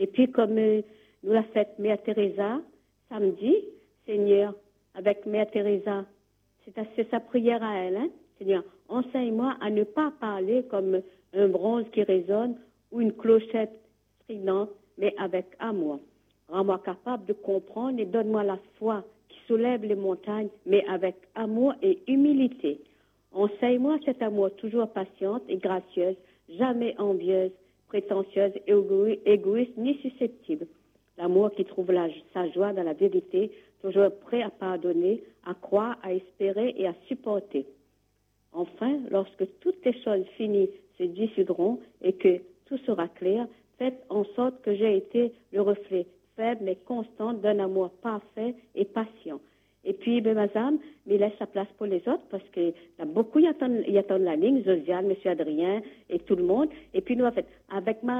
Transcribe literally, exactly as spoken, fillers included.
Et puis, comme euh, nous l'a fait Mère Teresa samedi, Seigneur, avec Mère Teresa, c'est, c'est sa prière à elle, hein? Seigneur, enseigne-moi à ne pas parler comme un bronze qui résonne ou une clochette stridente, mais avec amour. Rends-moi capable de comprendre et donne-moi la foi qui soulève les montagnes, mais avec amour et humilité. Enseigne-moi cet amour toujours patiente et gracieuse, jamais envieuse, prétentieuse, égoïste, ni susceptible. L'amour qui trouve la, sa joie dans la vérité, toujours prêt à pardonner, à croire, à espérer et à supporter. Enfin, lorsque toutes les choses finies se dissoudront et que tout sera clair, faites en sorte que j'ai été le reflet faible mais constant d'un amour parfait et patient. Et puis, ben, madame, mais laisse sa place pour les autres parce que y a beaucoup, il y attendent, il y attendent la ligne, Josiane, M. Adrien et tout le monde. Et puis, nous, en fait, avec ma